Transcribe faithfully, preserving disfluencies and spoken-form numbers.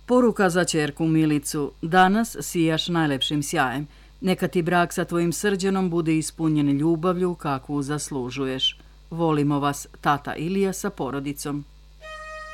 Poruka za ćerku Milicu. Danas sijaš najlepšim sjajem. Neka ti brak sa tvojim Srđanom bude ispunjen ljubavlju kakvu zaslužuješ. Volimo vas, tata Ilija sa porodicom.